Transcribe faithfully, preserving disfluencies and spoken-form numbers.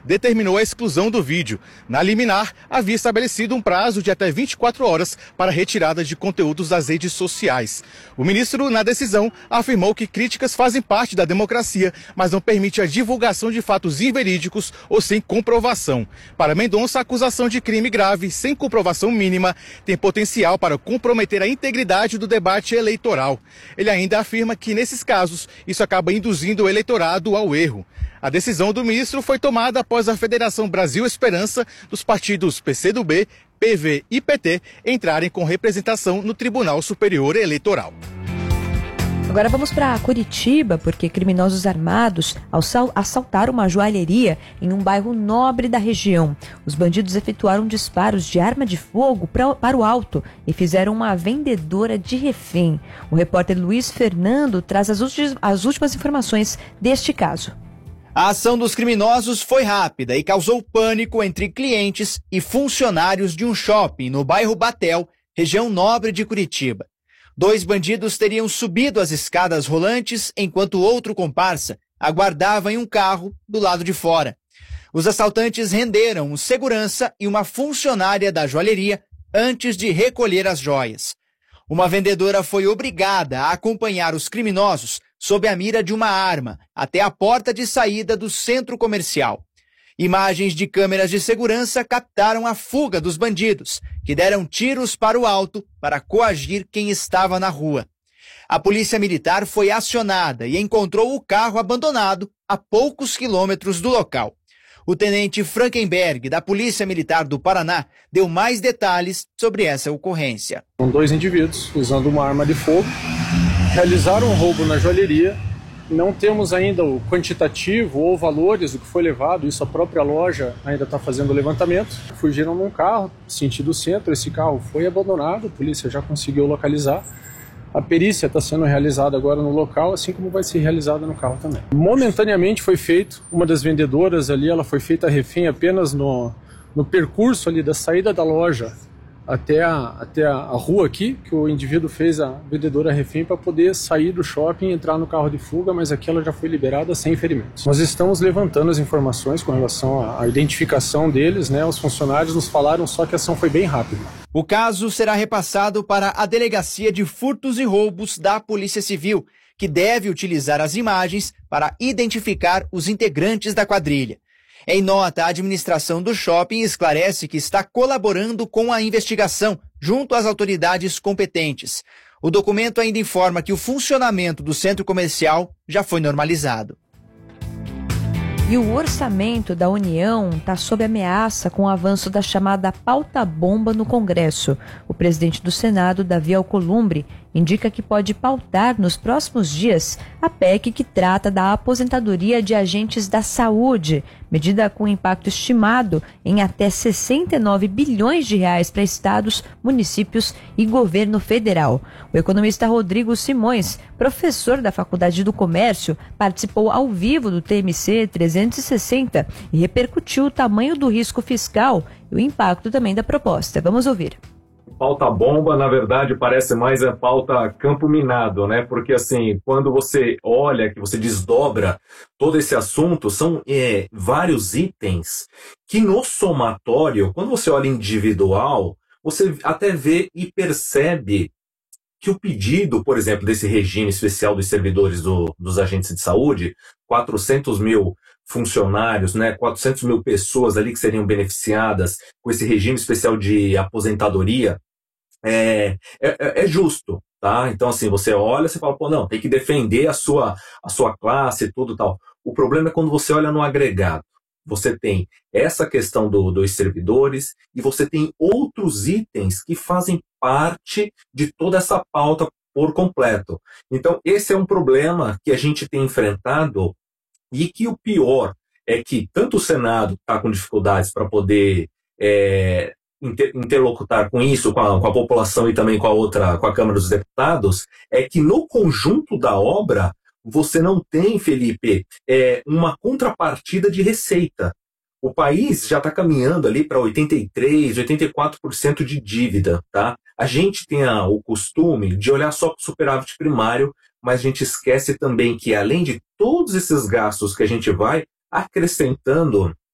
determinou a exclusão do vídeo. Na liminar, havia estabelecido um prazo de até vinte e quatro horas para retirada de conteúdos das redes sociais. O ministro, na decisão, afirmou que críticas fazem parte da democracia, mas não permite a divulgação de fatos inverídicos ou sem comprovação. Para Mendonça, a acusação de crime grave, sem comprovação mínima, tem potencial para comprometer a integridade do debate eleitoral. Ele ainda afirma que, nesses casos, isso acaba induzindo o eleitorado ao erro. A decisão do ministro foi tomada após a Federação Brasil Esperança dos partidos P C do B, P V e P T entrarem com representação no Tribunal Superior Eleitoral. Agora vamos para Curitiba, porque criminosos armados assaltaram uma joalheria em um bairro nobre da região. Os bandidos efetuaram disparos de arma de fogo para o alto e fizeram uma vendedora de refém. O repórter Luiz Fernando traz as últimas informações deste caso. A ação dos criminosos foi rápida e causou pânico entre clientes e funcionários de um shopping no bairro Batel, região nobre de Curitiba. Dois bandidos teriam subido as escadas rolantes enquanto outro comparsa aguardava em um carro do lado de fora. Os assaltantes renderam um segurança e uma funcionária da joalheria antes de recolher as joias. Uma vendedora foi obrigada a acompanhar os criminosos sob a mira de uma arma até a porta de saída do centro comercial. Imagens de câmeras de segurança captaram a fuga dos bandidos, que deram tiros para o alto para coagir quem estava na rua. A polícia militar foi acionada e encontrou o carro abandonado a poucos quilômetros do local. O tenente Frankenberg, da Polícia Militar do Paraná, deu mais detalhes sobre essa ocorrência. São dois indivíduos usando uma arma de fogo, realizaram um roubo na joalheria. Não temos ainda o quantitativo ou valores do que foi levado, isso a própria loja ainda está fazendo o levantamento. Fugiram num carro, sentido centro, esse carro foi abandonado, a polícia já conseguiu localizar. A perícia está sendo realizada agora no local, assim como vai ser realizada no carro também. Momentaneamente foi feito, uma das vendedoras ali, ela foi feita refém apenas no, no percurso ali da saída da loja até a, até a, a rua aqui, que o indivíduo fez a vendedora refém para poder sair do shopping e entrar no carro de fuga, mas aqui ela já foi liberada sem ferimentos. Nós estamos levantando as informações com relação à, à identificação deles, né? Os funcionários nos falaram só que a ação foi bem rápida. O caso será repassado para a Delegacia de Furtos e Roubos da Polícia Civil, que deve utilizar as imagens para identificar os integrantes da quadrilha. Em nota, a administração do shopping esclarece que está colaborando com a investigação junto às autoridades competentes. O documento ainda informa que o funcionamento do centro comercial já foi normalizado. E o orçamento da União está sob ameaça com o avanço da chamada pauta-bomba no Congresso. O presidente do Senado, Davi Alcolumbre, indica que pode pautar nos próximos dias a P E C que trata da aposentadoria de agentes da saúde, medida com impacto estimado em até sessenta e nove bilhões de reais para estados, municípios e governo federal. O economista Rodrigo Simões, professor da Faculdade do Comércio, participou ao vivo do T M C trezentos e sessenta e repercutiu o tamanho do risco fiscal e o impacto também da proposta. Vamos ouvir. Pauta bomba, na verdade, parece mais a pauta campo minado, né? Porque, assim, quando você olha, que você desdobra todo esse assunto, são é, vários itens que no somatório, quando você olha individual, você até vê e percebe que o pedido, por exemplo, desse regime especial dos servidores do, dos agentes de saúde, quatrocentos mil funcionários, né, quatrocentas mil pessoas ali que seriam beneficiadas com esse regime especial de aposentadoria, é, é, é justo, tá? Então, assim, você olha, você fala, pô, não, tem que defender a sua, a sua classe e tudo e tal. O problema é quando você olha no agregado. Você tem essa questão do, dos servidores e você tem outros itens que fazem parte de toda essa pauta por completo. Então, esse é um problema que a gente tem enfrentado e que o pior é que tanto o Senado está com dificuldades para poder é, inter, interlocutar com isso, com a, com a população e também com a outra, com a Câmara dos Deputados, é que no conjunto da obra você não tem, Felipe, é, uma contrapartida de receita. O país já está caminhando ali para oitenta e três por cento, oitenta e quatro por cento de dívida, tá? A gente tem a, o costume de olhar só para o superávit primário, mas a gente esquece também que, além de todos esses gastos que a gente vai acrescentando